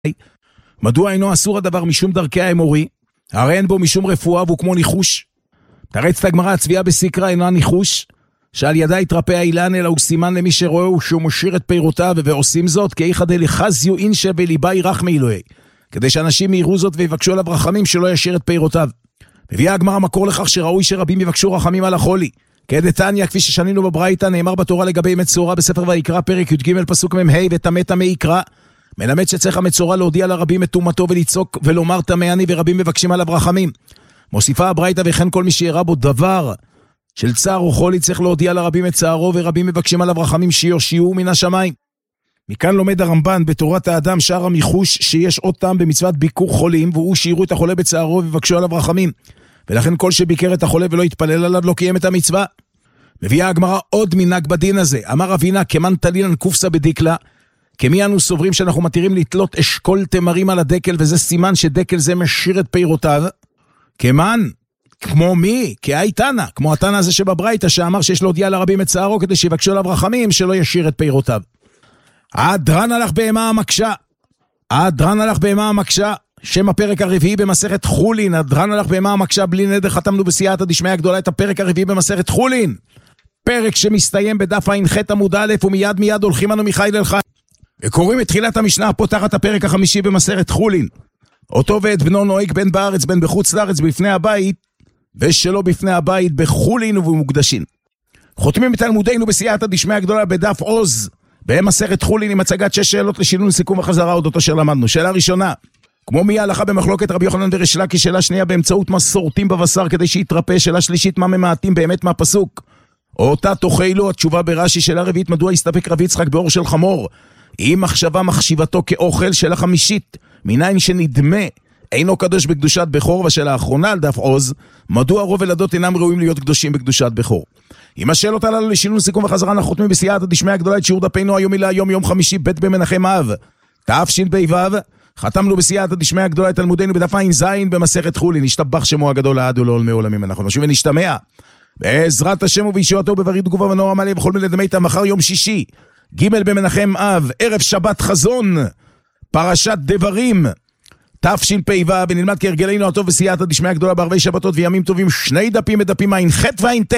מדוע אינו אסור הדבר משום דרכי האמורי? הרי אין בו משום רפואה והוא כמו ניחוש. תרץ הגמרא, הצביעה בסיקרא אינו ניחוש, שעל ידה יתרפא האילן, אלא הוא סימן למי שרואה שהוא משאיר את פירותיו, ועושים זאת כאיכא דלחזיו אינשא בליבאי רחמי אלוהי, כדי שאנשים יראו זאת ויבקשו עליו רחמים שלא ישאיר את פירותיו. מביאה הגמרא מקור לכך שראוי שרבים יבקשו רחמים על החולי. כדתניא, כפי ששנינו בברייתא, נאמר בתורה לגבי מצורע בספר ויקרא פרק י"ג פסוק מ"ה, וטמא טמא יקרא, מלמד שצריך המצורע להודיע לרבים את טומאתו ולצעוק ולומר טמא אני, ורבים מבקשים עליו רחמים. מוסיפה הברייתא, וכן כל מי שיראה בו דבר של צער או חולי צריך להודיע לרבים את צערו, ורבים מבקשים עליו רחמים שיושיעו מן השמיים. מכאן לומד הרמב"ן בתורת האדם שער המיחוש שיש עוד טעם במצוות ביקור חולים, והוא שיראו את החולה בצערו ובקשו עליו רחמים, ולכן כל שביקר את החולה ולא יתפלל עליו לא קיים את המצווה. מביאה הגמרא עוד מנהג בדין הזה. אמר אבינה, כמן תלילן קופסה בדקלה, כמי אנו סוברים שאנחנו מתירים לתלות אשכול תמרים על הדקל, וזה סימן שדקל זה משאיר את פירותיו. כמן, כמו מי? כאיתנה, כמו התנא הזה שבברייתא שאמר שיש להודיע לרבים את צערו כדי שיבקשו עליו רחמים שלא ישאיר את פירותיו. הדרן הלך בהמה המקשה. הדרן הלך בהמה המקשה, שם הפרק הרביעי במסכת חולין. הדרן הלך בהמה המקשה, בלי נדר חתמנו בסייעתא דשמיא הגדולה את הפרק הרביעי במסכת חולין. פרק שמסתיים בדף ע"ח עמוד א', ומיד מיד הולכים אנו מחיל אל חיל. וקוראים את תחילת המשנה הפותחת הפרק החמישי במסכת חולין. אותו ואת בנו נוהג בין בארץ בין בחוץ לארץ בפני הבית, ושלא בפני הבית בחולין ובמוקדשין. חותמים את תלמודנו בסייעתא דשמיא הגדולה בדף עוז במסכת חולין עם הצגת 6 שאלות לשינון סיכום וחזרה עוד אותו שלמדנו. שאלה ראשונה, כמו מי ההלכה במחלוקת רבי יוחנן וריש לקיש? שאלה שנייה, באמצעות מסורתים בבשר כדי שיתרפא? שאלה שלישית, מה ממעטים באמת מהפסוק? אותה תאכלו? התשובה ברש"י. שאלה רביעית, מדוע הסתפק רבי יצחק באור של חמור אם מחשבה מחשיבתו כאוכל? שאלה חמישית, מניין שנדמה אינו קדוש בקדושת בכור? ושאלה האחרונה על דף עוז, מדוע רוב ילדות אינם ראויים להיות קדושים בקדושת בכור? עם השאלות הללו לשינון סיכום וחזרה אנחנו חותמים בסייעתא דשמיא הגדולה את שיעור דפנו היומי להיום, יום חמישי ב' במנחם אב תשפ"ו. חתמנו בסייעתא דשמיא הגדולה את תלמודנו בדף ע"ז במסכת חולין. נשתבח שמו הגדול לעד ולעולמי עולמים. אנחנו נשוב ונשתמע בעזרת השם ובישועתו בברית תגובה ונורא מלא בכל מיני דמי מחר יום שישי ג' במנחם אב, ערב שבת חזון, פרשת דברים תשפ"ו, ונלמד כהרגלנו הטוב בסייעתא דשמיא הגדולה בערבי שבתות וימים טובים 2 דפים מדפים ע"ח וע"ט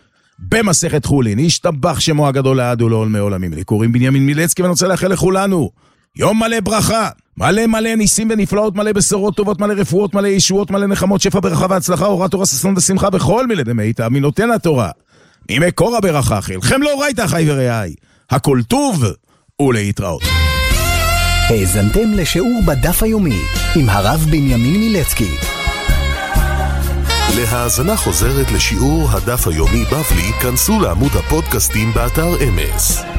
במסכת חולין. ישתבח שמו הגדול לעד ולעולמי עולמים. לי קוראים בנימין מילצקי, ואני רוצה לאחל לכולנו יום מלא ברכה, מלא מלא ניסים ונפלאות, מלא בשורות טובות, מלא רפואות, מלא ישועות, מלא נחמות, שפע ברכה והצלחה, אורה תורה ששון ושמחה בכל מילי דמי תאמין נותן התורה ממקור הברכה. חילכם לא ראית אחי ורעי, הכל טוב ולהתראות. האזנתם לשיעור בדף היומי עם הרב בנימין מילצקי. להאזנה חוזרת לשיעור הדף היומי בבלי, כנסו לעמוד הפודקאסטים באתר אמס.